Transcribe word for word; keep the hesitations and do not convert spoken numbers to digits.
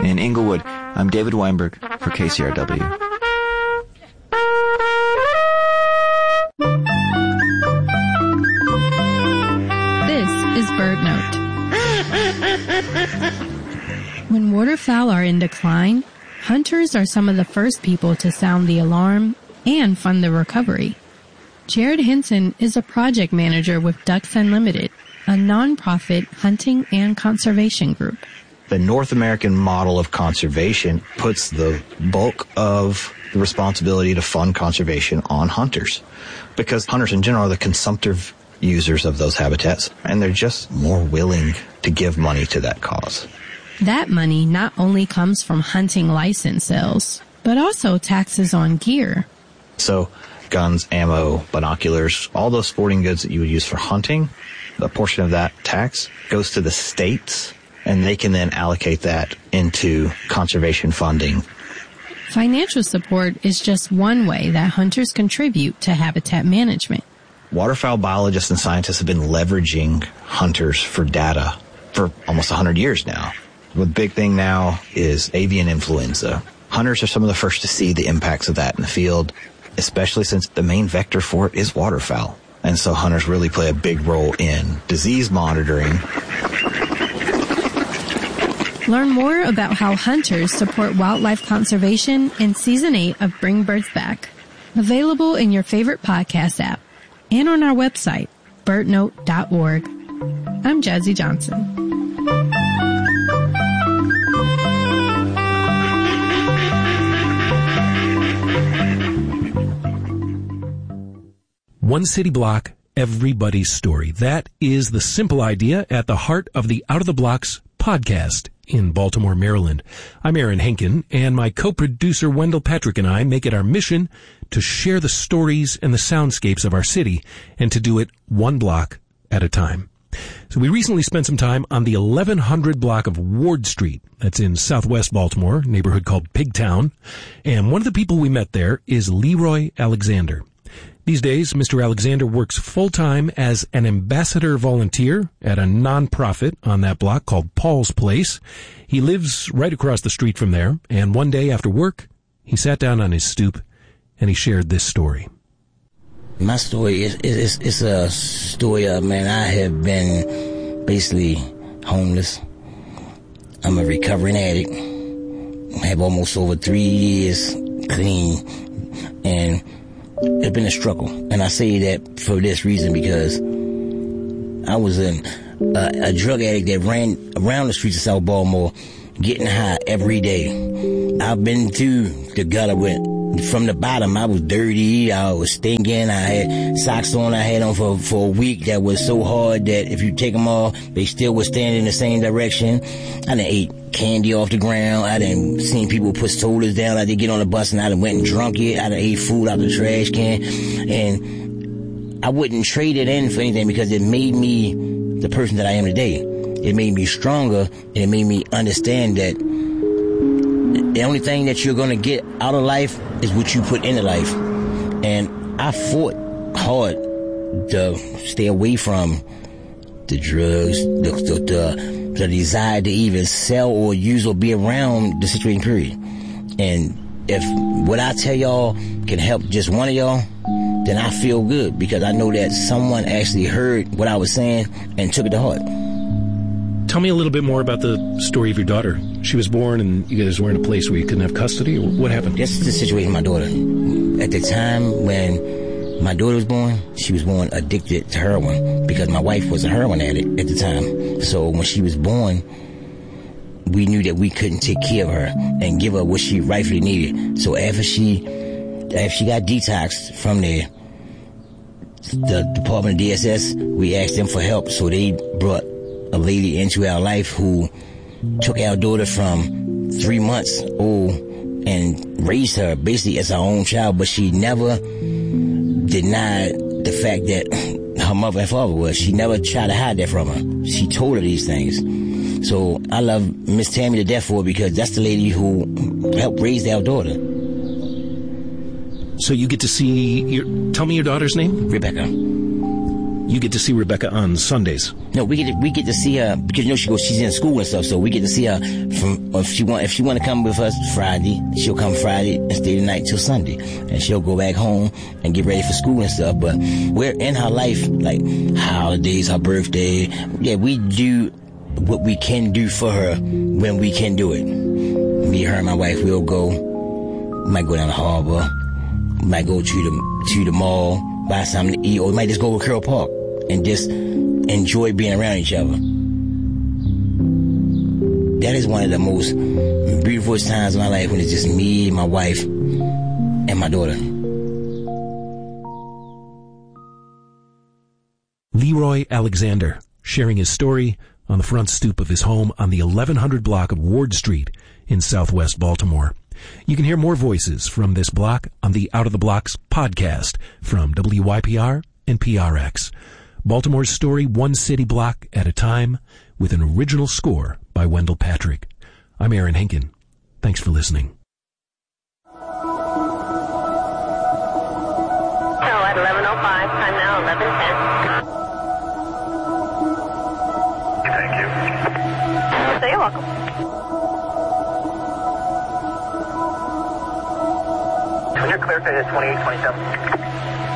In Inglewood, I'm David Weinberg for K C R W. This is Bird Note. When waterfowl are in decline, hunters are some of the first people to sound the alarm and fund the recovery. Jared Henson is a project manager with Ducks Unlimited, a nonprofit hunting and conservation group. The North American model of conservation puts the bulk of the responsibility to fund conservation on hunters, because hunters in general are the consumptive users of those habitats, and they're just more willing to give money to that cause. That money not only comes from hunting license sales, but also taxes on gear. So guns, ammo, binoculars, all those sporting goods that you would use for hunting, a portion of that tax goes to the states, and they can then allocate that into conservation funding. Financial support is just one way that hunters contribute to habitat management. Waterfowl biologists and scientists have been leveraging hunters for data for almost one hundred years now. The big thing now is avian influenza. Hunters are some of the first to see the impacts of that in the field, especially since the main vector for it is waterfowl. And so hunters really play a big role in disease monitoring. Learn more about how hunters support wildlife conservation in Season eight of Bring Birds Back. Available in your favorite podcast app and on our website, bird note dot org. I'm Jazzy Johnson. One city block, everybody's story. That is the simple idea at the heart of the Out of the Blocks podcast in Baltimore, Maryland. I'm Aaron Henkin, and my co-producer Wendell Patrick and I make it our mission to share the stories and the soundscapes of our city, and to do it one block at a time. So we recently spent some time on the eleven hundred block of Ward Street. That's in southwest Baltimore, a neighborhood called Pigtown. And one of the people we met there is Leroy Alexander. These days, Mister Alexander works full-time as an ambassador volunteer at a nonprofit on that block called Paul's Place. He lives right across the street from there, and one day after work, he sat down on his stoop and he shared this story. My story is, is, is a story of, man, I have been basically homeless. I'm a recovering addict. I have almost over three years clean, and it's been a struggle. And I say that for this reason, because I was an, a, a drug addict that ran around the streets of South Baltimore getting high every day. I've been through the gutter with, from the bottom. I was dirty, I was stinking, I had socks on I had on for, for a week that was so hard that if you take them off, they still would stand in the same direction. I done ate candy off the ground. I done seen people put sodas down. I did get on the bus and I done went and drunk it. I done ate food out the trash can. And I wouldn't trade it in for anything, because it made me the person that I am today. It made me stronger, and it made me understand that the only thing that you're going to get out of life is what you put into life. And I fought hard to stay away from the drugs, the, the, the, the desire to even sell or use or be around the situation, period. And if what I tell y'all can help just one of y'all, then I feel good, because I know that someone actually heard what I was saying and took it to heart. Tell me a little bit more about the story of your daughter. She was born and you guys were in a place where you couldn't have custody, or what happened? This is the situation with my daughter. At the time when my daughter was born, she was born addicted to heroin, because my wife was a heroin addict at the time. So when she was born, we knew that we couldn't take care of her and give her what she rightfully needed. So after she, after she got detoxed from there, the Department of D S S, we asked them for help. So they brought a lady into our life who took our daughter from three months old and raised her basically as her own child, but she never denied the fact that her mother and father was. She never tried to hide that from her. She told her these things. So I love Miss Tammy to death for it, because that's the lady who helped raise our daughter. So you get to see your, tell me your daughter's name? Rebecca. You get to see Rebecca on Sundays. No, we get to, we get to see her because you know she goes she's in school and stuff, so we get to see her from if she want if she want to come with us Friday, she'll come Friday and stay the night till Sunday, and she'll go back home and get ready for school and stuff. But we're in her life, like holidays, her birthday. Yeah, we do what we can do for her when we can do it. Me, her, and my wife will go. We might go down the harbor. We might go to the to the mall, buy something to eat, or we might just go to Curl Park and just enjoy being around each other. That is one of the most beautiful times of my life, when it's just me, my wife, and my daughter. Leroy Alexander, sharing his story on the front stoop of his home on the eleven hundred block of Ward Street in southwest Baltimore. You can hear more voices from this block on the Out of the Blocks podcast from W Y P R and P R X. Baltimore's story, one city block at a time, with an original score by Wendell Patrick. I'm Aaron Henkin. Thanks for listening. So at eleven oh five, time now eleven ten. Thank you. So you're welcome. When you're clear, say it's twenty-eight twenty-seven.